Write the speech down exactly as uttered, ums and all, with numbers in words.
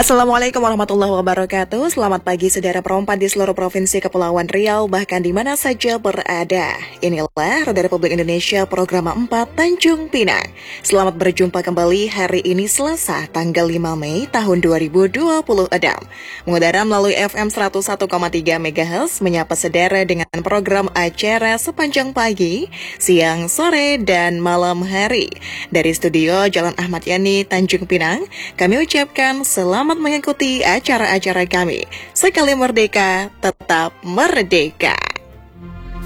Assalamualaikum warahmatullahi wabarakatuh. Selamat pagi saudara perompak di seluruh provinsi Kepulauan Riau, bahkan di mana saja berada. Inilah Radio Republik Indonesia program empat Tanjung Pinang. Selamat berjumpa kembali hari ini Selasa tanggal lima Mei tahun dua ribu dua puluh enam. Mengudara melalui F M seratus satu koma tiga MHz, menyapa saudara dengan program acara sepanjang pagi, siang, sore, dan malam hari. Dari studio Jalan Ahmad Yani, Tanjung Pinang, kami ucapkan selamat Selamat mengikuti acara-acara kami. Sekali merdeka, tetap merdeka.